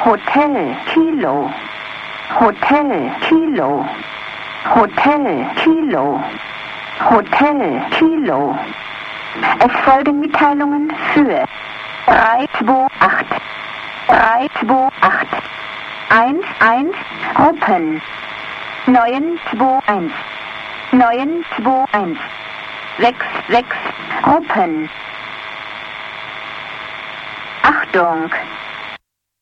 Hotel Kilo, Hotel Kilo, Hotel Kilo, Hotel Kilo. Es folgen Mitteilungen für 328 328 11 Open 921 921 66 Open. Achtung!